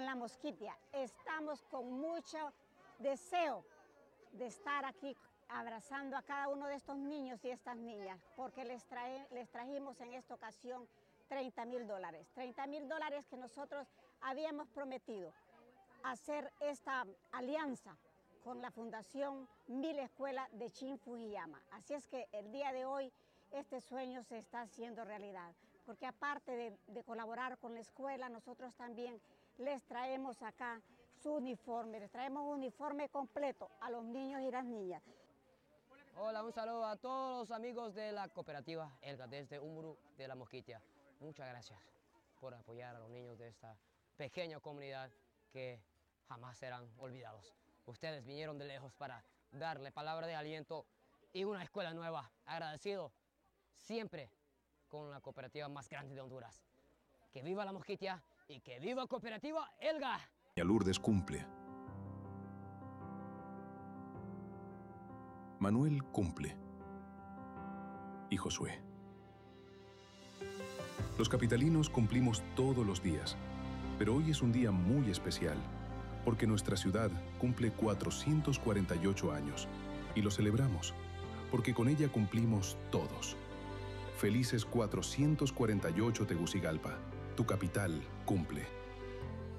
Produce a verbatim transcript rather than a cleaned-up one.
La Mosquitia. Estamos con mucho deseo de estar aquí abrazando a cada uno de estos niños y estas niñas, porque les, trae, les trajimos en esta ocasión treinta mil dólares. treinta mil dólares que nosotros habíamos prometido hacer esta alianza con la Fundación Mil Escuela de Shin Fujiyama. Así es que el día de hoy este sueño se está haciendo realidad, porque aparte de, de colaborar con la escuela, nosotros también les traemos acá su uniforme, les traemos un uniforme completo a los niños y las niñas. Hola, un saludo a todos los amigos de la cooperativa Elga desde Umuru de La Mosquitia. Muchas gracias por apoyar a los niños de esta pequeña comunidad que jamás serán olvidados. Ustedes vinieron de lejos para darle palabra de aliento y una escuela nueva. Agradecido siempre con la cooperativa más grande de Honduras. Que viva La Mosquitia y que viva Cooperativa Elga. Lourdes cumple. Manuel cumple. Y Josué. Los capitalinos cumplimos todos los días, pero hoy es un día muy especial, porque nuestra ciudad cumple cuatrocientos cuarenta y ocho años, y lo celebramos, porque con ella cumplimos todos. Felices cuatrocientos cuarenta y ocho Tegucigalpa, tu capital cumple.